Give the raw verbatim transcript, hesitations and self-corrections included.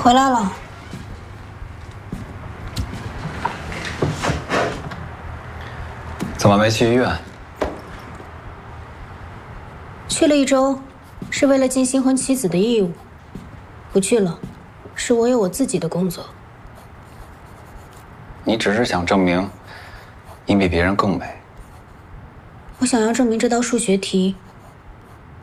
回来了。 怎么没去医院？ 去了一周，是为了尽新婚妻子的义务；不去了，是我有我自己的工作。 你只是想证明你比别人更美。 我想要证明这道数学题